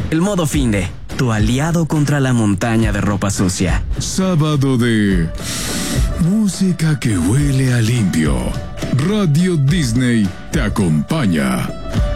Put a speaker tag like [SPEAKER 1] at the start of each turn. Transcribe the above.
[SPEAKER 1] El modo finde, tu aliado contra la montaña de ropa sucia.
[SPEAKER 2] Sábado de música que huele a limpio. Radio Disney te acompaña.